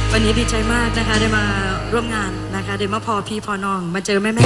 วันนี้ดีใจมากนะคะได้มาร่วมงานนะคะได้มาพอพี่พอน้องมาเจอแม่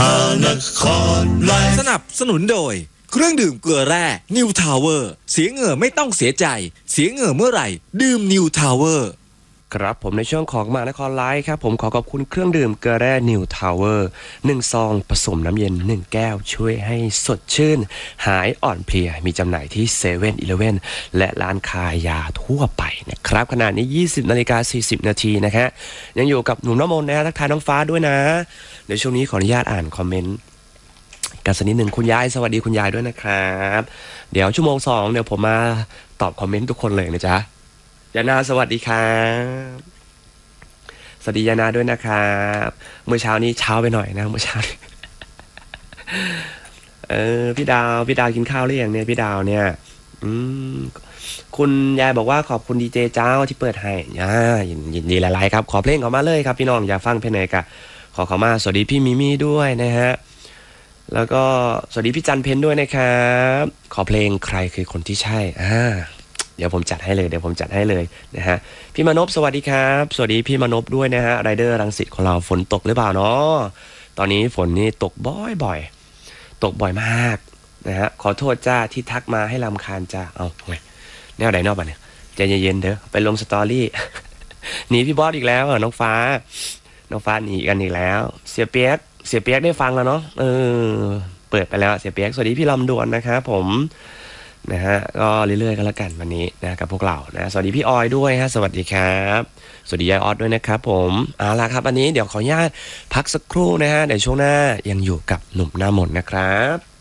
สนับสนุนโดยเครื่องดื่มเกลือแร่นิวทาวเวอร์เสียเหงื่อไม่ต้องเสียใจเสียเหงื่อเมื่อไหร่ดื่มนิวทาวเวอร์ครับผมในช่วงของมานครไลฟ์ครับผมขอขอบคุณเครื่องดื่มเกลือแร่นิวทาวเวอร์1ซองผสมน้ำเย็น1แก้วช่วยให้สดชื่นหายอ่อนเพลียมีจำหน่ายที่เซเว่นอีเลฟเว่นและร้านขายยาทั่วไปนะครับขณะนี้ 20:40 นาทีนะฮะยังอยู่กับหนุ่มน้ำมนต์นะทักทายน้องฟ้าด้วยนะเดี๋ยวช่วงนี้ขออนุญาตอ่านคอมเมนต์กันสักนิดหนึ่งคุณยายสวัสดีคุณยายด้วยนะครับเดี๋ยวชั่วโมง2เดี๋ยวผมมาตอบคอมเมนต์ทุกคนเลยนะจ๊ะยานาสวัสดีครับสวัสดียานาด้วยนะครับเมื่อเช้านี้เช้าไปหน่อยนะเมื่อเช้าพี่ดาวกินข้าวหรือยังเนี่ยพี่ดาวเนี่ยคุณยายบอกว่าขอบคุณดีเจเจ้าที่เปิดให้ยินดีหลายๆครับขอเพลงออกมาเลยครับพี่น้องอยากฟังเพลงไหนกะขอเข้ามาสวัสดีพี่มิมี่ด้วยนะฮะแล้วก็สวัสดีพี่จันเพนด้วยนะครับขอเพลงใครคือคนที่ใช่เดี๋ยวผมจัดให้เลยนะฮะพี่มนพสวัสดีครับสวัสดีพี่มนพด้วยนะฮะไรเดอร์รังสิตของเราฝนตกหรือเปล่าเนาะตอนนี้ฝนนี่ตกบ่อยตกบ่อยมากนะฮะขอโทษจ้าที่ทักมาให้รำคาญจ้าเอาไงแนวไหนนอกบ้านเนี่ยใจเย็นๆเด้อไปลงสตอรี่ หนีพี่บอสอีกแล้วน้องฟ้าหนีกันอีกแล้วเสียเปียกได้ฟังแล้วเนาะเปิดไปแล้วเสียเปียกสวัสดีพี่ลำดวนนะครับผมนะฮะก็เรื่อยๆกันละกันวันนี้นะกับพวกเรานะสวัสดีพี่ออยด้วยฮะสวัสดีครับสวัสดียายออดด้วยนะครับผมเอาล่ะครับอันนี้เดี๋ยวขออนุญาตพักสักครู่นะฮะเดี๋ยวช่วงหน้ายังอยู่กับหนุ่มหน้ามนต์นะครับ